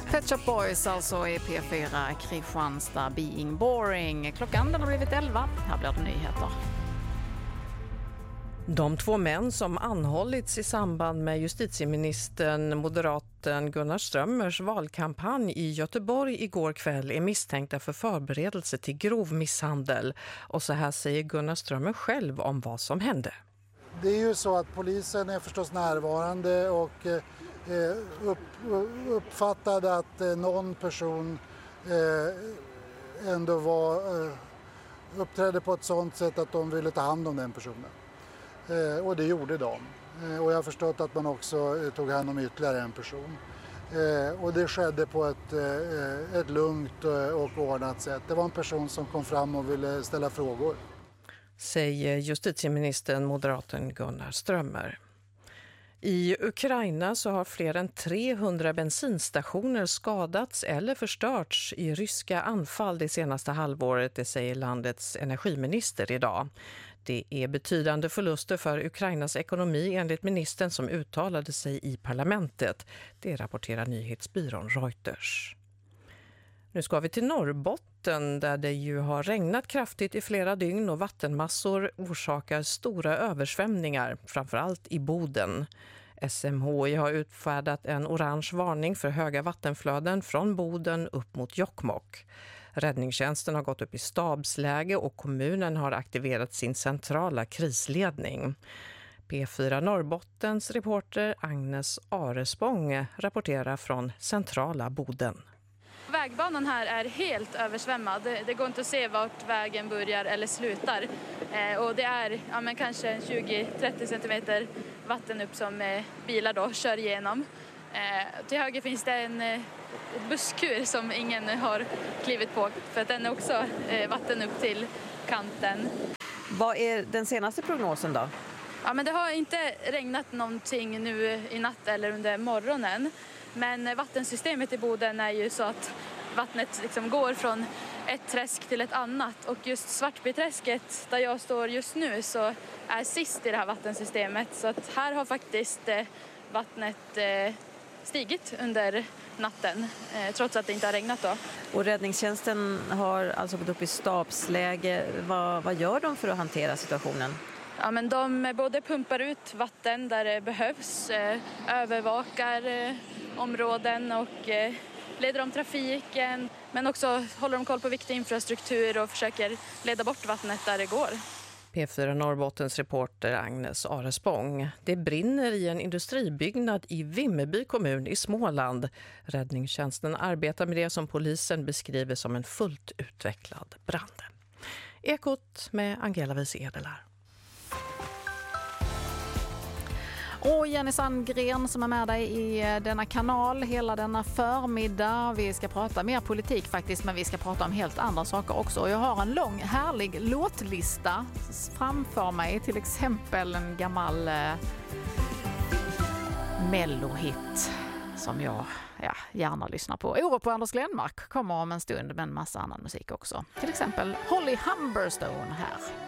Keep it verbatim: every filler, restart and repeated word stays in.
Pet Shop Boys alltså i P fyra Kristianstad, Being Boring. Klockan den har blivit elva. Här blir det nyheter. De två män som anhållits i samband med justitieministern moderaten Gunnar Strömmers valkampanj i Göteborg igår kväll är misstänkta för förberedelse till grov misshandel. Och så här säger Gunnar Strömmer själv om vad som hände. Det är ju så att polisen är förstås närvarande och eh, upp, uppfattade att eh, någon person eh, ändå var, eh, uppträdde på ett sådant sätt att de ville ta hand om den personen. Eh, och det gjorde de. Eh, och jag har förstått att man också eh, tog hand om ytterligare en person. Eh, och det skedde på ett, eh, ett lugnt och ordnat sätt. Det var en person som kom fram och ville ställa frågor. Säger justitieministern moderaten Gunnar Strömmer. I Ukraina så har fler än trehundra bensinstationer skadats eller förstörts i ryska anfall det senaste halvåret, det säger landets energiminister idag. Det är betydande förluster för Ukrainas ekonomi enligt ministern som uttalade sig i parlamentet. Det rapporterar nyhetsbyrån Reuters. Nu ska vi till Norrbotten där det ju har regnat kraftigt i flera dygn och vattenmassor orsakar stora översvämningar, framförallt i Boden. S M H I har utfärdat en orange varning för höga vattenflöden från Boden upp mot Jokkmokk. Räddningstjänsten har gått upp i stabsläge och kommunen har aktiverat sin centrala krisledning. P fyra Norrbottens reporter Agnes Arespång rapporterar från centrala Boden. Vägbanan här är helt översvämmad. Det går inte att se vart vägen börjar eller slutar. Eh, och det är ja, men kanske tjugo till trettio centimeter vatten upp som eh, bilar då kör igenom. Eh, till höger finns det en eh, busskur som ingen har klivit på för att den är också eh, vatten upp till kanten. Vad är den senaste prognosen då? Ja, men det har inte regnat någonting nu i natt eller under morgonen. Men vattensystemet i Boden är ju så att vattnet liksom går från ett träsk till ett annat. Och just Svartbyträsket där jag står just nu så är sist i det här vattensystemet. Så att här har faktiskt vattnet stigit under natten trots att det inte har regnat då. Och räddningstjänsten har alltså gått upp i stabsläge. Vad, vad gör de för att hantera situationen? Ja, men de både pumpar ut vatten där det behövs, eh, övervakar eh, områden och eh, leder om trafiken. Men också håller de koll på viktig infrastruktur och försöker leda bort vattnet där det går. P fyra Norrbottens reporter Agnes Arespång. Det brinner i en industribyggnad i Vimmerby kommun i Småland. Räddningstjänsten arbetar med det som polisen beskriver som en fullt utvecklad brand. Ekot med Angela Wiese Edelar. Och Jenny Sandgren som är med dig i denna kanal hela denna förmiddag. Vi ska prata mer politik faktiskt, men vi ska prata om helt andra saker också. Och jag har en lång härlig låtlista framför mig, till exempel en gammal eh, mellohit som jag ja, gärna lyssnar på. Oro på Anders Glenmark kommer om en stund med en massa annan musik också. Till exempel Holly Humberstone här.